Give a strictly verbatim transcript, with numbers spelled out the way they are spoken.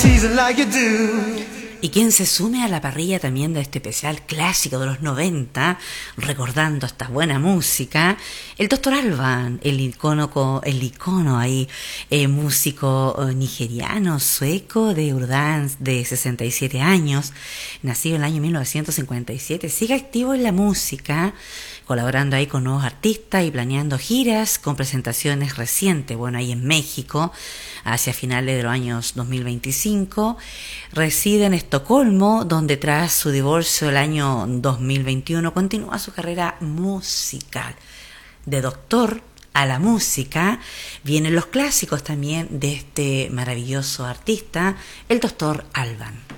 teasing like you do. Y quien se sume a la parrilla también de este especial clásico de los noventa, recordando esta buena música, el doctor Alban, el icono, el icono ahí, eh, músico nigeriano, sueco de Eurodance, de sesenta y siete años, nacido en el año mil novecientos cincuenta y siete, sigue activo en la música, colaborando ahí con nuevos artistas y planeando giras con presentaciones recientes, bueno, ahí en México, hacia finales de los años dos mil veinticinco. Reside en Estocolmo, donde tras su divorcio el año dos mil veintiuno continúa su carrera musical. De doctor a la música vienen los clásicos también de este maravilloso artista, el doctor Alban.